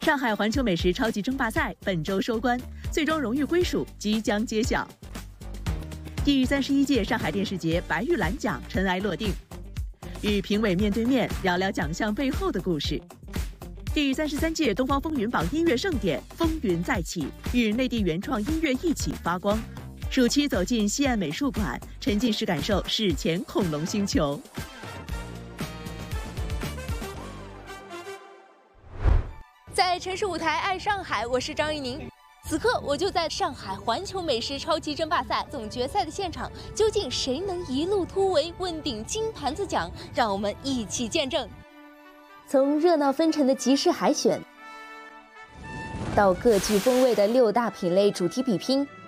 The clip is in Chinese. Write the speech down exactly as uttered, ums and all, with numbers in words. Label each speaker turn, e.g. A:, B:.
A: 上海环球美食超级争霸赛本周收官，最终荣誉归属即将揭晓。第三十一届上海电视节白玉兰奖尘埃落定，与评委面对面聊聊奖项背后的故事。第三十三届东方风云榜音乐盛典风云再起，与内地原创音乐一起发光。暑期走进西岸美术馆，沉浸式感受史前恐龙星球。
B: 在城市舞台爱上海，我是张玉宁。此刻我就在上海环球美食超级争霸赛总决赛的现场，究竟谁能一路突围问鼎金盘子奖？让我们一起见证。从热闹纷呈的集市海选，到各具风味的六大品类主题比拼，